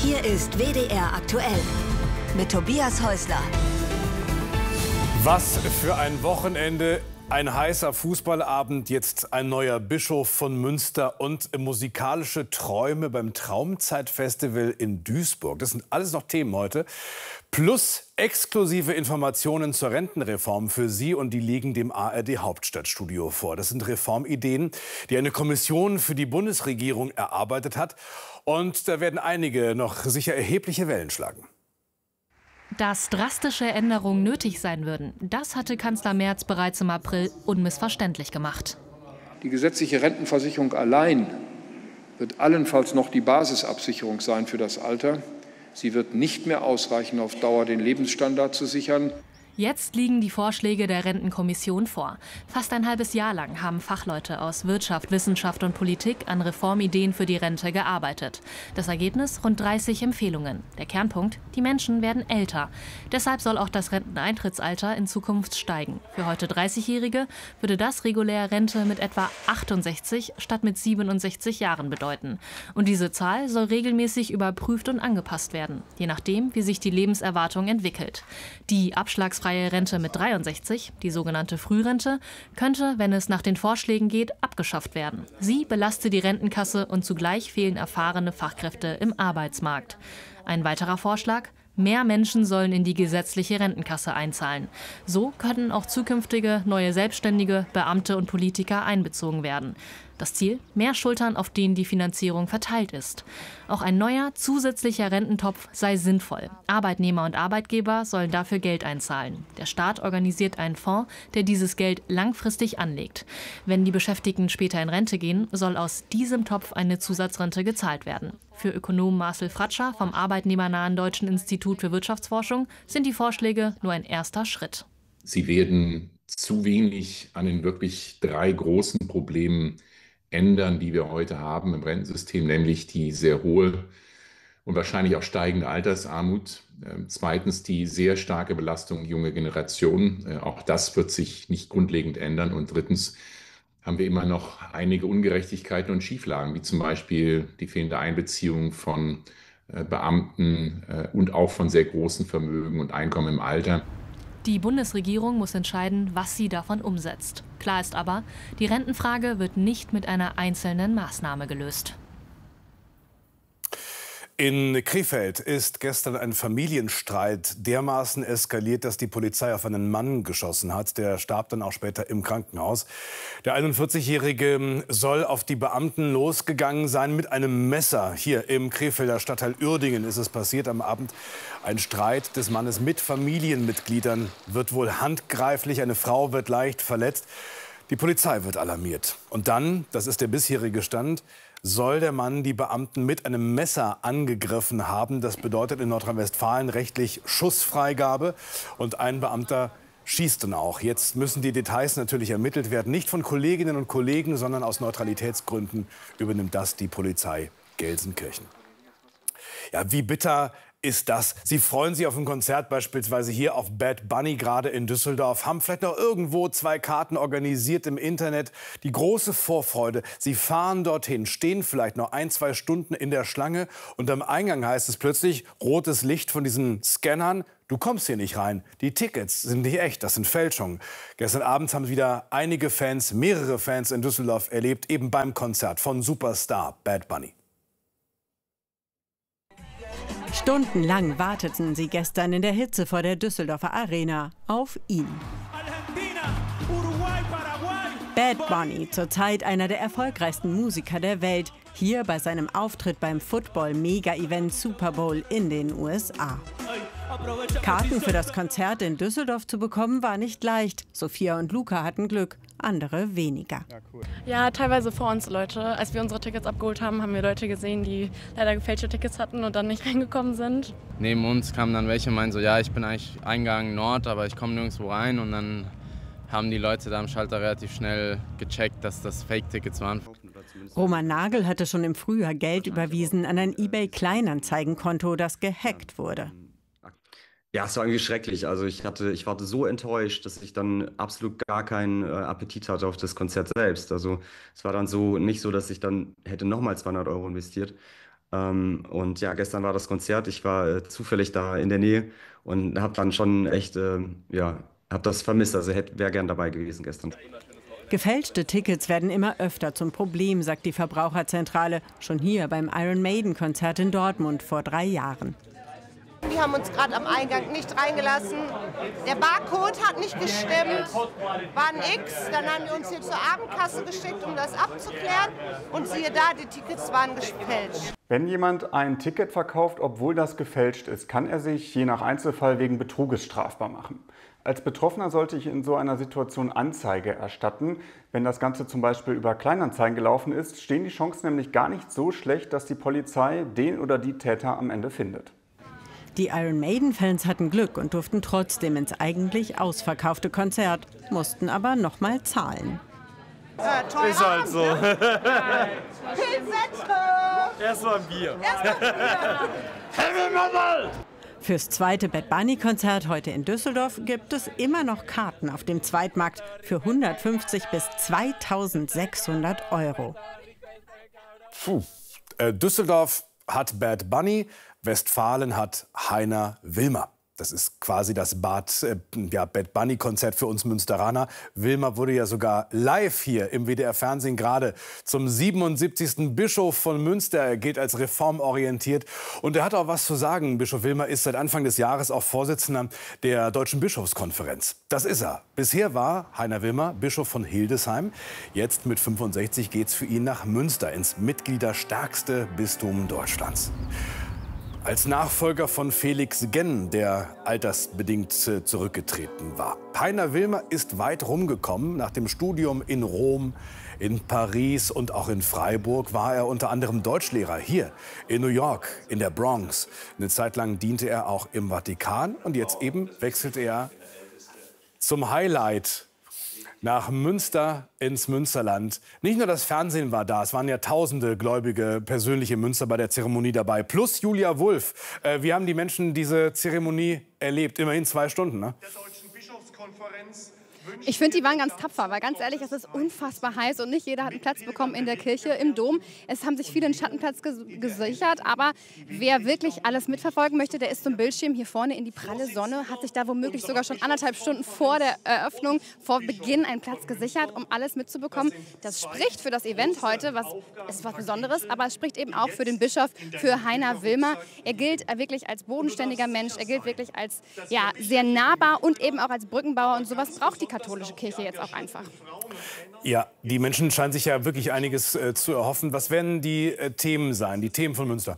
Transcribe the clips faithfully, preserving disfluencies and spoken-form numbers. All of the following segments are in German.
Hier ist W D R aktuell mit Tobias Häusler. Was für ein Wochenende, ein heißer Fußballabend, jetzt ein neuer Bischof von Münster und musikalische Träume beim Traumzeitfestival in Duisburg. Das sind alles noch Themen heute. Plus exklusive Informationen zur Rentenreform für Sie und die liegen dem A R D-Hauptstadtstudio vor. Das sind Reformideen, die eine Kommission für die Bundesregierung erarbeitet hat. Und da werden einige noch sicher erhebliche Wellen schlagen. Dass drastische Änderungen nötig sein würden, das hatte Kanzler Merz bereits im April unmissverständlich gemacht. Die gesetzliche Rentenversicherung allein wird allenfalls noch die Basisabsicherung sein für das Alter. Sie wird nicht mehr ausreichen, auf Dauer den Lebensstandard zu sichern. Jetzt liegen die Vorschläge der Rentenkommission vor. Fast ein halbes Jahr lang haben Fachleute aus Wirtschaft, Wissenschaft und Politik an Reformideen für die Rente gearbeitet. Das Ergebnis: rund dreißig Empfehlungen. Der Kernpunkt: die Menschen werden älter. Deshalb soll auch das Renteneintrittsalter in Zukunft steigen. Für heute dreißigjährige würde das regulär Rente mit etwa achtundsechzig statt mit siebenundsechzig Jahren bedeuten. Und diese Zahl soll regelmäßig überprüft und angepasst werden, je nachdem, wie sich die Lebenserwartung entwickelt. Die Abschlagsfreie Rente mit dreiundsechzig, die sogenannte Frührente, könnte, wenn es nach den Vorschlägen geht, abgeschafft werden. Sie belastet die Rentenkasse und zugleich fehlen erfahrene Fachkräfte im Arbeitsmarkt. Ein weiterer Vorschlag: mehr Menschen sollen in die gesetzliche Rentenkasse einzahlen. So können auch zukünftige neue Selbstständige, Beamte und Politiker einbezogen werden. Das Ziel: mehr Schultern, auf denen die Finanzierung verteilt ist. Auch ein neuer, zusätzlicher Rententopf sei sinnvoll. Arbeitnehmer und Arbeitgeber sollen dafür Geld einzahlen. Der Staat organisiert einen Fonds, der dieses Geld langfristig anlegt. Wenn die Beschäftigten später in Rente gehen, soll aus diesem Topf eine Zusatzrente gezahlt werden. Für Ökonom Marcel Fratscher vom arbeitnehmernahen Deutschen Institut für Wirtschaftsforschung sind die Vorschläge nur ein erster Schritt. Sie werden zu wenig an den wirklich drei großen Problemen ändern, die wir heute haben im Rentensystem, nämlich die sehr hohe und wahrscheinlich auch steigende Altersarmut. Äh, zweitens die sehr starke Belastung junger Generationen. Äh, auch das wird sich nicht grundlegend ändern. Und drittens haben wir immer noch einige Ungerechtigkeiten und Schieflagen, wie zum Beispiel die fehlende Einbeziehung von äh, Beamten äh, und auch von sehr großen Vermögen und Einkommen im Alter. Die Bundesregierung muss entscheiden, was sie davon umsetzt. Klar ist aber, die Rentenfrage wird nicht mit einer einzelnen Maßnahme gelöst. In Krefeld ist gestern ein Familienstreit dermaßen eskaliert, dass die Polizei auf einen Mann geschossen hat. Der starb dann auch später im Krankenhaus. Der einundvierzigjährige soll auf die Beamten losgegangen sein mit einem Messer. Hier im Krefelder Stadtteil Uerdingen ist es passiert am Abend. Ein Streit des Mannes mit Familienmitgliedern wird wohl handgreiflich. Eine Frau wird leicht verletzt. Die Polizei wird alarmiert. Und dann, das ist der bisherige Stand, soll der Mann die Beamten mit einem Messer angegriffen haben. Das bedeutet in Nordrhein-Westfalen rechtlich Schussfreigabe. Und ein Beamter schießt dann auch. Jetzt müssen die Details natürlich ermittelt werden. Nicht von Kolleginnen und Kollegen, sondern aus Neutralitätsgründen übernimmt das die Polizei Gelsenkirchen. Ja, wie bitter ist das? Sie freuen sich auf ein Konzert, beispielsweise hier auf Bad Bunny, gerade in Düsseldorf, haben vielleicht noch irgendwo zwei Karten organisiert im Internet. Die große Vorfreude, Sie fahren dorthin, stehen vielleicht noch ein, zwei Stunden in der Schlange und am Eingang heißt es plötzlich, rotes Licht von diesen Scannern, du kommst hier nicht rein. Die Tickets sind nicht echt, das sind Fälschungen. Gestern Abend haben wieder einige Fans, mehrere Fans in Düsseldorf erlebt, eben beim Konzert von Superstar Bad Bunny. Stundenlang warteten sie gestern in der Hitze vor der Düsseldorfer Arena auf ihn. Bad Bunny, zurzeit einer der erfolgreichsten Musiker der Welt, hier bei seinem Auftritt beim Football-Mega-Event Super Bowl in den U S A. Karten für das Konzert in Düsseldorf zu bekommen, war nicht leicht. Sophia und Luca hatten Glück, andere weniger. Ja, teilweise vor uns Leute. Als wir unsere Tickets abgeholt haben, haben wir Leute gesehen, die leider gefälschte Tickets hatten und dann nicht reingekommen sind. Neben uns kamen dann welche und meinten so, ja, ich bin eigentlich Eingang Nord, aber ich komme nirgendwo rein. Und dann haben die Leute da am Schalter relativ schnell gecheckt, dass das Fake-Tickets waren. Roman Nagel hatte schon im Frühjahr Geld überwiesen an ein eBay-Kleinanzeigenkonto, das gehackt wurde. Ja, es war irgendwie schrecklich. Also ich hatte, ich war so enttäuscht, dass ich dann absolut gar keinen äh, Appetit hatte auf das Konzert selbst. Also es war dann so nicht so, dass ich dann hätte nochmal zweihundert Euro investiert. Ähm, und ja, gestern war das Konzert. Ich war äh, zufällig da in der Nähe und habe dann schon echt, äh, ja, habe das vermisst. Also hätte wäre gern dabei gewesen gestern. Gefälschte Tickets werden immer öfter zum Problem, sagt die Verbraucherzentrale. Schon hier beim Iron Maiden-Konzert in Dortmund vor drei Jahren. Die haben uns gerade am Eingang nicht reingelassen. Der Barcode hat nicht gestimmt, war ein X. Dann haben wir uns hier zur Abendkasse geschickt, um das abzuklären. Und siehe da, die Tickets waren gefälscht. Wenn jemand ein Ticket verkauft, obwohl das gefälscht ist, kann er sich je nach Einzelfall wegen Betruges strafbar machen. Als Betroffener sollte ich in so einer Situation Anzeige erstatten. Wenn das Ganze zum Beispiel über Kleinanzeigen gelaufen ist, stehen die Chancen nämlich gar nicht so schlecht, dass die Polizei den oder die Täter am Ende findet. Die Iron Maiden-Fans hatten Glück und durften trotzdem ins eigentlich ausverkaufte Konzert, mussten aber noch mal zahlen. Äh, ist halt so. Ne? Erstmal ein Bier. Fürs zweite Bad Bunny-Konzert heute in Düsseldorf gibt es immer noch Karten auf dem Zweitmarkt für hundertfünfzig bis zweitausendsechshundert Euro. Puh. Äh, Düsseldorf hat Bad Bunny, Westfalen hat Heiner Wilmer. Das ist quasi das Bad, äh, ja, Bad Bunny-Konzert für uns Münsteraner. Wilmer wurde ja sogar live hier im W D R-Fernsehen gerade zum siebenundsiebzigsten Bischof von Münster. Er gilt als reformorientiert. Und er hat auch was zu sagen. Bischof Wilmer ist seit Anfang des Jahres auch Vorsitzender der Deutschen Bischofskonferenz. Das ist er. Bisher war Heiner Wilmer Bischof von Hildesheim. Jetzt mit fünfundsechzig geht es für ihn nach Münster, ins mitgliederstärkste Bistum Deutschlands. Als Nachfolger von Felix Genn, der altersbedingt zurückgetreten war. Heiner Wilmer ist weit rumgekommen. Nach dem Studium in Rom, in Paris und auch in Freiburg war er unter anderem Deutschlehrer hier in New York, in der Bronx. Eine Zeit lang diente er auch im Vatikan und jetzt eben wechselt er zum Highlight nach Münster ins Münsterland. Nicht nur das Fernsehen war da, es waren ja tausende Gläubige persönlich in Münster bei der Zeremonie dabei. Plus Julia Wulff. Äh, wie haben die Menschen diese Zeremonie erlebt? Immerhin zwei Stunden, ne? Ich finde, die waren ganz tapfer, weil ganz ehrlich, es ist unfassbar heiß und nicht jeder hat einen Platz bekommen in der Kirche, im Dom. Es haben sich viele einen Schattenplatz ges gesichert, aber wer wirklich alles mitverfolgen möchte, der ist zum Bildschirm hier vorne in die pralle Sonne, hat sich da womöglich sogar schon anderthalb Stunden vor der Eröffnung, vor Beginn einen Platz gesichert, um alles mitzubekommen. Das spricht für das Event heute, was ist was Besonderes, aber es spricht eben auch für den Bischof, für Heiner Wilmer. Er gilt wirklich als bodenständiger Mensch, er gilt wirklich als ja, sehr nahbar und eben auch als Brückenbauer und sowas braucht die katholische Kirche jetzt auch einfach. Ja, die Menschen scheinen sich ja wirklich einiges äh, zu erhoffen. Was werden die äh, Themen sein, die Themen von Münster?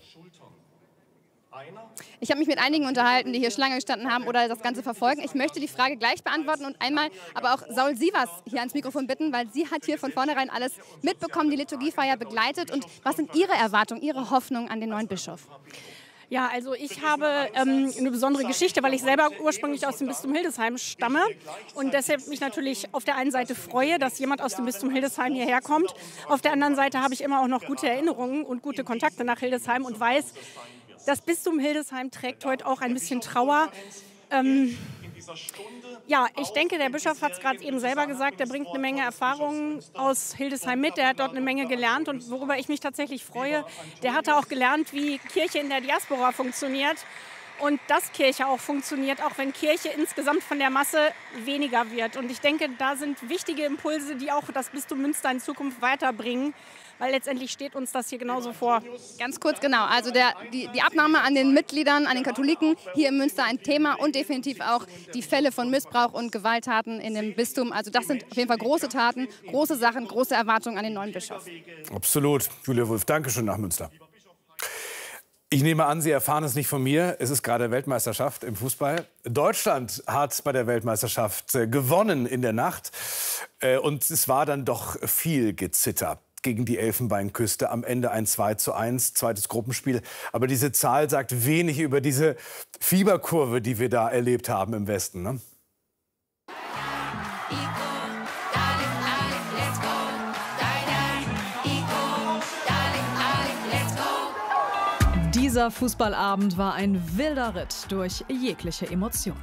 Ich habe mich mit einigen unterhalten, die hier Schlange gestanden haben oder das Ganze verfolgen. Ich möchte die Frage gleich beantworten und einmal aber auch Saul Sievers hier ans Mikrofon bitten, weil sie hat hier von vornherein alles mitbekommen, die Liturgiefeier begleitet. Und was sind Ihre Erwartungen, Ihre Hoffnungen an den neuen Bischof? Ja, also ich habe ähm, eine besondere Geschichte, weil ich selber ursprünglich aus dem Bistum Hildesheim stamme und deshalb mich natürlich auf der einen Seite freue, dass jemand aus dem Bistum Hildesheim hierher kommt. Auf der anderen Seite habe ich immer auch noch gute Erinnerungen und gute Kontakte nach Hildesheim und weiß, das Bistum Hildesheim trägt heute auch ein bisschen Trauer. Ähm, Ja, ich denke, der Bischof hat es gerade eben selber gesagt, er bringt eine Menge Erfahrungen aus Hildesheim mit, er hat dort eine Menge gelernt und worüber ich mich tatsächlich freue, der hatte auch gelernt, wie Kirche in der Diaspora funktioniert und dass Kirche auch funktioniert, auch wenn Kirche insgesamt von der Masse weniger wird. Und ich denke, da sind wichtige Impulse, die auch das Bistum Münster in Zukunft weiterbringen. Weil letztendlich steht uns das hier genauso vor. Ganz kurz, genau. Also der, die, die Abnahme an den Mitgliedern, an den Katholiken hier in Münster ein Thema und definitiv auch die Fälle von Missbrauch und Gewalttaten in dem Bistum. Also das sind auf jeden Fall große Taten, große Sachen, große Erwartungen an den neuen Bischof. Absolut. Julia Wulff, Dankeschön nach Münster. Ich nehme an, Sie erfahren es nicht von mir. Es ist gerade Weltmeisterschaft im Fußball. Deutschland hat bei der Weltmeisterschaft gewonnen in der Nacht. Und es war dann doch viel Gezitter gegen die Elfenbeinküste. Am Ende ein zwei zu eins, zweites Gruppenspiel. Aber diese Zahl sagt wenig über diese Fieberkurve, die wir da erlebt haben im Westen, ne? Dieser Fußballabend war ein wilder Ritt durch jegliche Emotionen.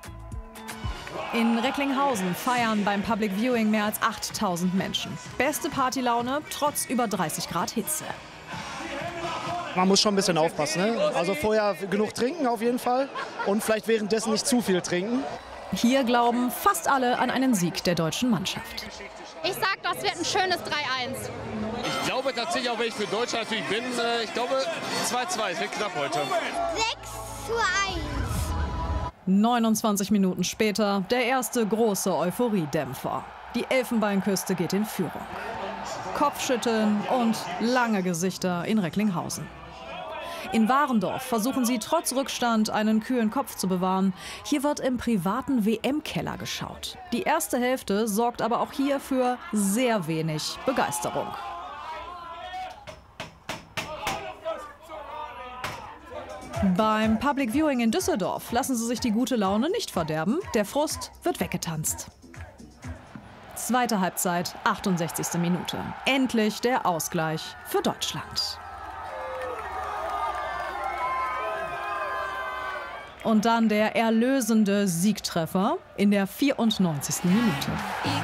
In Recklinghausen feiern beim Public Viewing mehr als achttausend Menschen. Beste Partylaune trotz über dreißig Grad Hitze. Man muss schon ein bisschen aufpassen. Ne? Also vorher genug trinken auf jeden Fall und vielleicht währenddessen nicht zu viel trinken. Hier glauben fast alle an einen Sieg der deutschen Mannschaft. Ich sag, das wird ein schönes drei eins. Ich glaube tatsächlich, auch wenn ich für Deutschland natürlich bin, ich glaube zwei zwei, es wird knapp heute. sechs zu eins. neunundzwanzig Minuten später der erste große Euphoriedämpfer. Die Elfenbeinküste geht in Führung. Kopfschütteln und lange Gesichter in Recklinghausen. In Warendorf versuchen sie trotz Rückstand einen kühlen Kopf zu bewahren. Hier wird im privaten W M-Keller geschaut. Die erste Hälfte sorgt aber auch hier für sehr wenig Begeisterung. Beim Public Viewing in Düsseldorf lassen sie sich die gute Laune nicht verderben. Der Frust wird weggetanzt. Zweite Halbzeit, achtundsechzigste Minute. Endlich der Ausgleich für Deutschland. Und dann der erlösende Siegtreffer in der vierundneunzigsten Minute.